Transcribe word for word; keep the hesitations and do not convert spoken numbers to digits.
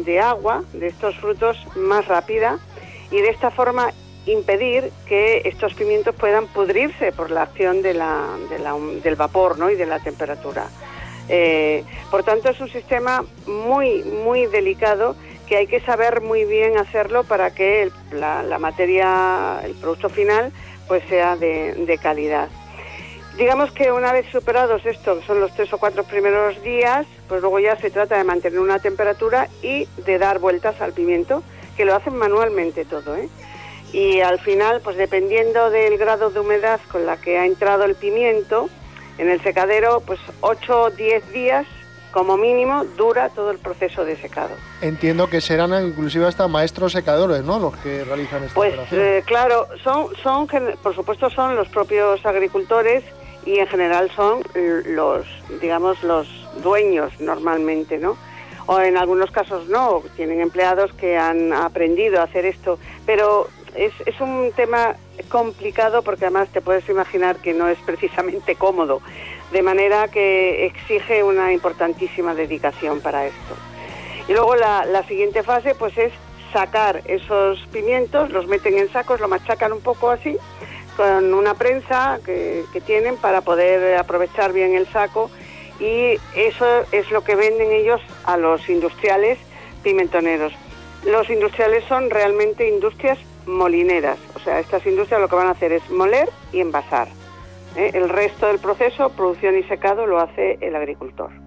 de agua de estos frutos más rápida y de esta forma impedir que estos pimientos puedan pudrirse por la acción de la, de la, del vapor, ¿no? Y de la temperatura. Eh, por tanto, es un sistema muy, muy delicado que hay que saber muy bien hacerlo para que el, la, la materia, el producto final, pues sea de, de calidad. Digamos que una vez superados esto, que son los tres o cuatro primeros días, pues luego ya se trata de mantener una temperatura y de dar vueltas al pimiento, que lo hacen manualmente todo, ¿eh? Y al final, pues dependiendo del grado de humedad con la que ha entrado el pimiento, en el secadero, pues ocho o diez días como mínimo dura todo el proceso de secado. Entiendo que serán inclusive hasta maestros secadores, ¿no?, los que realizan esta pues, operación. Eh, claro, son, son, por supuesto son los propios agricultores y en general son los, digamos, los dueños normalmente, ¿no? O en algunos casos no, tienen empleados que han aprendido a hacer esto, pero es, es un tema complicado porque además te puedes imaginar que no es precisamente cómodo, de manera que exige una importantísima dedicación para esto. Y luego la, la siguiente fase pues es sacar esos pimientos, los meten en sacos, lo machacan un poco así, con una prensa que, que tienen para poder aprovechar bien el saco, y eso es lo que venden ellos a los industriales pimentoneros. Los industriales son realmente industrias molineras, o sea, estas industrias lo que van a hacer es moler y envasar, ¿eh? El resto del proceso, producción y secado, lo hace el agricultor.